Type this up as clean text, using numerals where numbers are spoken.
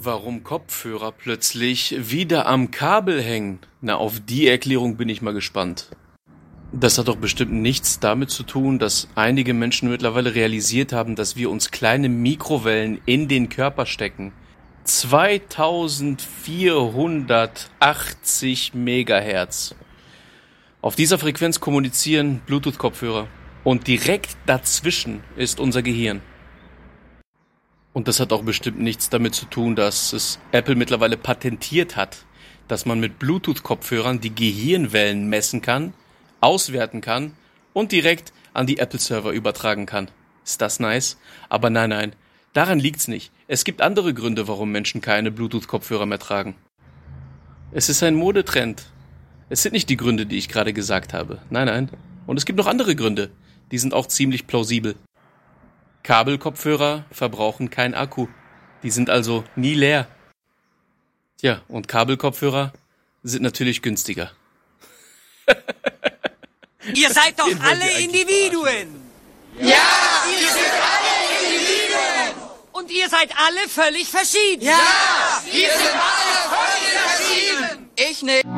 Warum Kopfhörer plötzlich wieder am Kabel hängen? Na, auf die Erklärung bin ich mal gespannt. Das hat doch bestimmt nichts damit zu tun, dass einige Menschen mittlerweile realisiert haben, dass wir uns kleine Mikrowellen in den Körper stecken. 2480 Megahertz. Auf dieser Frequenz kommunizieren Bluetooth-Kopfhörer. Und direkt dazwischen ist unser Gehirn. Und das hat auch bestimmt nichts damit zu tun, dass es Apple mittlerweile patentiert hat, dass man mit Bluetooth-Kopfhörern die Gehirnwellen messen kann, auswerten kann und direkt an die Apple-Server übertragen kann. Ist das nice? Aber nein, daran liegt's nicht. Es gibt andere Gründe, warum Menschen keine Bluetooth-Kopfhörer mehr tragen. Es ist ein Modetrend. Es sind nicht die Gründe, die ich gerade gesagt habe. Nein. Und es gibt noch andere Gründe. Die sind auch ziemlich plausibel. Kabelkopfhörer verbrauchen keinen Akku. Die sind also nie leer. Tja, und Kabelkopfhörer sind natürlich günstiger. Ihr seid doch alle Individuen! Ja, wir sind alle Individuen! Und ihr seid alle völlig verschieden! Ja, wir sind alle völlig verschieden! Ich nicht!